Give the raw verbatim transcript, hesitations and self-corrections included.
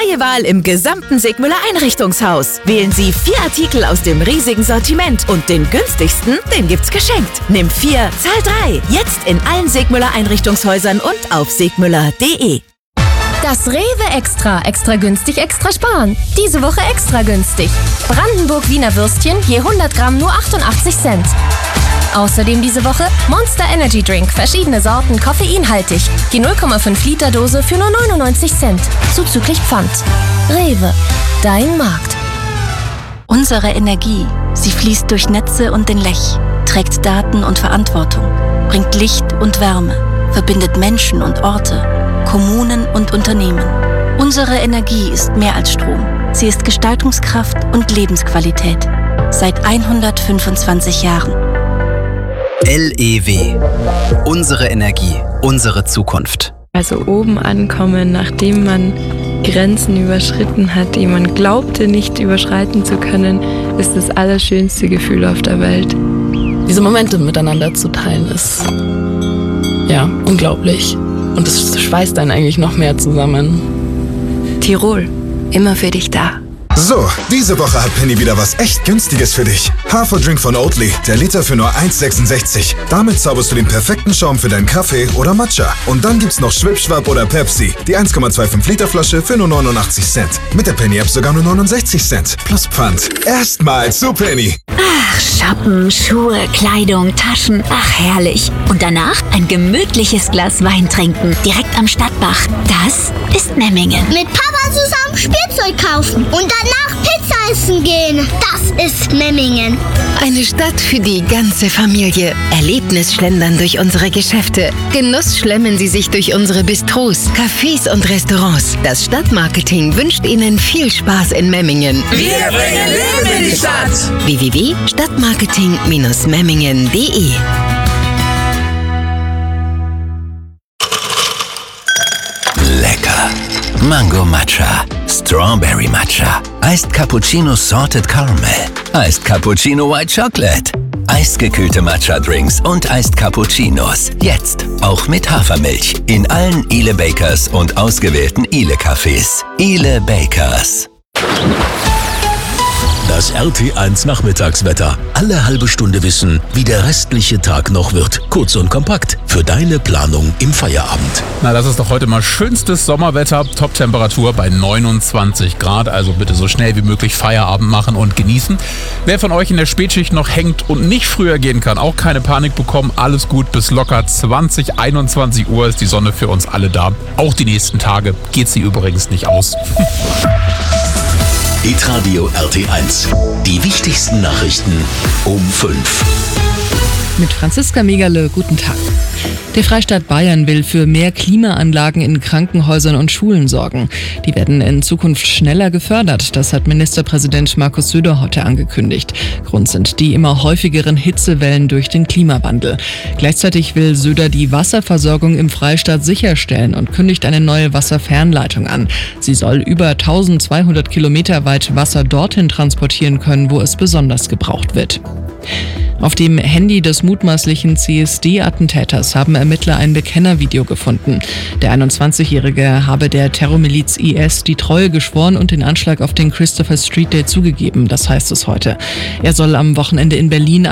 freie Wahl im gesamten Segmüller Einrichtungshaus. Wählen Sie vier Artikel aus dem riesigen Sortiment und den günstigsten, den gibt's geschenkt. Nimm vier, zahl drei. Jetzt in allen Segmüller Einrichtungshäusern und auf segmüller punkt de. Das Rewe Extra. Extra günstig, extra sparen. Diese Woche extra günstig. Brandenburg Wiener Würstchen je hundert Gramm nur achtundachtzig Cent. Außerdem diese Woche Monster Energy Drink. Verschiedene Sorten, koffeinhaltig. Die null Komma fünf Liter Dose für nur neunundneunzig Cent. Zuzüglich Pfand. Rewe. Dein Markt. Unsere Energie, sie fließt durch Netze und den Lech, trägt Daten und Verantwortung, bringt Licht und Wärme, verbindet Menschen und Orte, Kommunen und Unternehmen. Unsere Energie ist mehr als Strom. Sie ist Gestaltungskraft und Lebensqualität. Seit hundertfünfundzwanzig Jahren. L E W. Unsere Energie, unsere Zukunft. Also oben ankommen, nachdem man Grenzen überschritten hat, die man glaubte nicht überschreiten zu können, ist das allerschönste Gefühl auf der Welt. Diese Momente miteinander zu teilen ist ja unglaublich. Und es schweißt einen eigentlich noch mehr zusammen. Tirol, immer für dich da. So, diese Woche hat Penny wieder was echt Günstiges für dich. Haferdrink von Oatly, der Liter für nur eins sechsundsechzig. Damit zauberst du den perfekten Schaum für deinen Kaffee oder Matcha. Und dann gibt's noch Schwipschwap oder Pepsi, die eins Komma fünfundzwanzig Liter Flasche für nur neunundachtzig Cent. Mit der Penny-App sogar nur neunundsechzig Cent. Plus Pfand. Erstmal zu Penny. Ach, shoppen, Schuhe, Kleidung, Taschen. Ach, herrlich. Und danach ein gemütliches Glas Wein trinken. Direkt am Stadtbach. Das ist Memmingen. Mit Papa zusammen Spielzeug kaufen und danach Pizza essen gehen. Das ist Memmingen. Eine Stadt für die ganze Familie. Erlebnis schlendern durch unsere Geschäfte. Genuss schlemmen Sie sich durch unsere Bistros, Cafés und Restaurants. Das Stadtmarketing wünscht Ihnen viel Spaß in Memmingen. Wir bringen Leben in die Stadt. w w w punkt stadtmarketing Bindestrich memmingen punkt de Lecker. Mango Matcha, Strawberry Matcha, Iced Cappuccino Salted Caramel, Iced Cappuccino White Chocolate, eisgekühlte Matcha-Drinks und Iced Cappuccinos. Jetzt auch mit Hafermilch in allen Ile Bakers und ausgewählten Ile Cafés. Ile Bakers. Das R T eins Nachmittagswetter. Alle halbe Stunde wissen, wie der restliche Tag noch wird. Kurz und kompakt für deine Planung im Feierabend. Na, das ist doch heute mal schönstes Sommerwetter. Top-Temperatur bei neunundzwanzig Grad. Also bitte so schnell wie möglich Feierabend machen und genießen. Wer von euch in der Spätschicht noch hängt und nicht früher gehen kann, auch keine Panik bekommen. Alles gut, bis locker zwanzig, einundzwanzig Uhr ist die Sonne für uns alle da. Auch die nächsten Tage geht sie übrigens nicht aus. Hitradio R T eins. Die wichtigsten Nachrichten um fünf. Mit Franziska Megale, guten Tag. Der Freistaat Bayern will für mehr Klimaanlagen in Krankenhäusern und Schulen sorgen. Die werden in Zukunft schneller gefördert. Das hat Ministerpräsident Markus Söder heute angekündigt. Grund sind die immer häufigeren Hitzewellen durch den Klimawandel. Gleichzeitig will Söder die Wasserversorgung im Freistaat sicherstellen und kündigt eine neue Wasserfernleitung an. Sie soll über eintausendzweihundert Kilometer weit Wasser dorthin transportieren können, wo es besonders gebraucht wird. Auf dem Handy des mutmaßlichen C S D-Attentäters haben Ermittler ein Bekennervideo gefunden. Der einundzwanzigjährige habe der Terrormiliz I S die Treue geschworen und den Anschlag auf den Christopher Street Day zugegeben, das heißt es heute. Er soll am Wochenende in Berlin